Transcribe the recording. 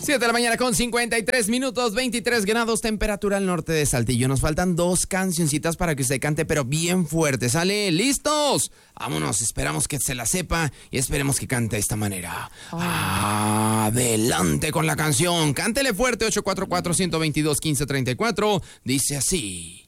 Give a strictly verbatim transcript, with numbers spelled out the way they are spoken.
siete de la mañana con cincuenta y tres minutos, veintitrés grados, temperatura al norte de Saltillo. Nos faltan dos cancioncitas para que usted cante, pero bien fuerte. ¿Sale? ¿Listos? Vámonos, esperamos que se la sepa y esperemos que cante de esta manera. Oh. Adelante con la canción. Cántele fuerte, ocho cuatro cuatro, uno dos dos, uno cinco tres cuatro. Dice así.